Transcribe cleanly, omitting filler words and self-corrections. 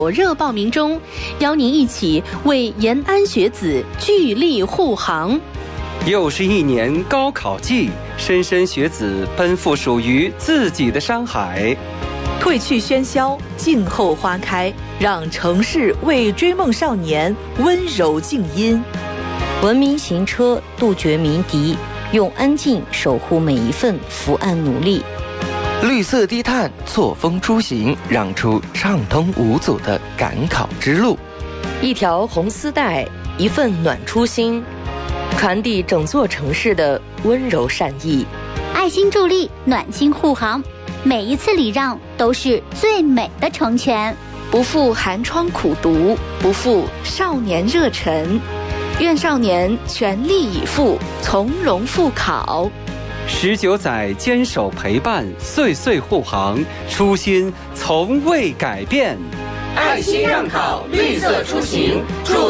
火热报名中，邀您一起为延安学子聚力护航。 又是一年高考季，莘莘学子奔赴属于自己的山海。 褪去喧嚣，静候花开，让城市为追梦少年温柔静音。 文明行车，杜绝鸣笛，用安静守护每一份伏案努力。 绿色低碳，错峰出行，让出畅通无阻的赶考之路。 一条红丝带，一份暖初心，传递整座城市的温柔善意。 爱心助力，暖心护航，每一次礼让都是最美的成全。 不负寒窗苦读，不负少年热忱，愿少年全力以赴，从容赴考。 19载坚守陪伴，岁岁护航，初心从未改变。 爱心让考，绿色出行，祝